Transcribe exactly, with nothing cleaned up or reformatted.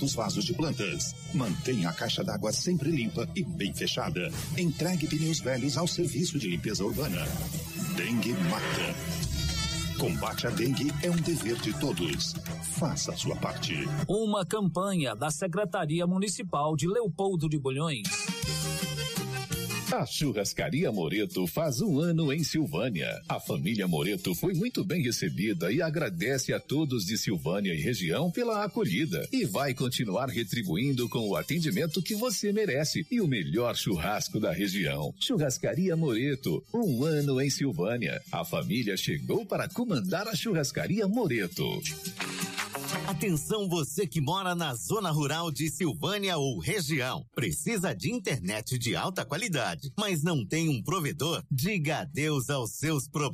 dos vasos de plantas. Mantenha a caixa d'água sempre limpa e bem fechada. Entregue pneus velhos ao serviço de limpeza urbana. Dengue mata. Combate à dengue é um dever de todos. Faça a sua parte. Uma campanha da Secretaria Municipal de Leopoldo de Bulhões. A Churrascaria Moreto faz um ano em Silvânia. A família Moreto foi muito bem recebida e agradece a todos de Silvânia e região pela acolhida e vai continuar retribuindo com o atendimento que você merece e o melhor churrasco da região. Churrascaria Moreto, um ano em Silvânia. A família chegou para comandar a Churrascaria Moreto. Atenção, você que mora na zona rural de Silvânia ou região. Precisa de internet de alta qualidade, mas não tem um provedor? Diga adeus aos seus problemas.